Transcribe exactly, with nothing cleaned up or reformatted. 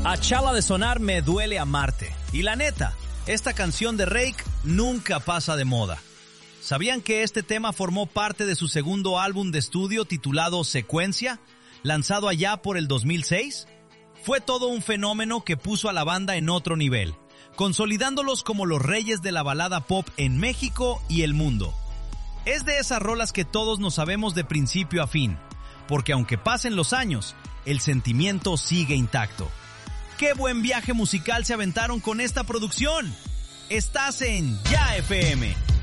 Achala de sonar Me duele amarte. Y la neta, esta canción de Rake nunca pasa de moda. ¿Sabían que este tema formó parte de su segundo álbum de estudio titulado Secuencia, lanzado allá por el dos mil seis? Fue todo un fenómeno que puso a la banda en otro nivel, consolidándolos como los reyes de la balada pop en México y el mundo. Es de esas rolas que todos nos sabemos de principio a fin, porque aunque pasen los años, el sentimiento sigue intacto. ¡Qué buen viaje musical se aventaron con esta producción! Estás en Ya F M.